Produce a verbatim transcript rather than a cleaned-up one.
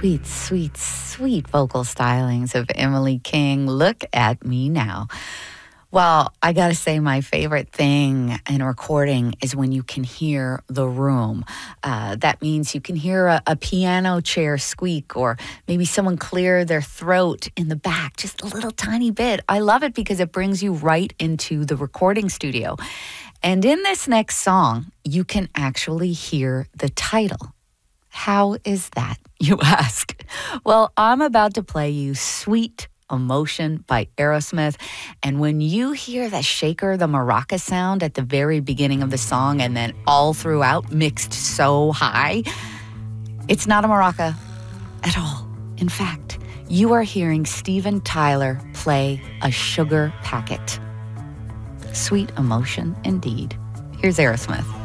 Sweet, sweet, sweet vocal stylings of Emily King. Look at me now. Well, I gotta say, my favorite thing in recording is when you can hear the room. Uh, that means you can hear a, a piano chair squeak, or maybe someone clear their throat in the back just a little tiny bit. I love it because it brings you right into the recording studio. And in this next song, you can actually hear the title. How is that, you ask? Well, I'm about to play you Sweet Emotion by Aerosmith. And when you hear the shaker, the maraca sound at the very beginning of the song and then all throughout mixed so high, it's not a maraca at all. In fact, you are hearing Steven Tyler play a sugar packet. Sweet emotion indeed. Here's Aerosmith.